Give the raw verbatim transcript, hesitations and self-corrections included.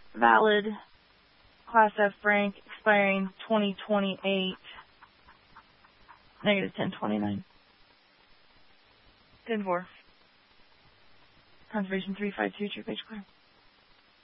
valid Class F rank expiring twenty twenty-eight, negative ten twenty-nine. ten four. Conservation three five two, true page clear.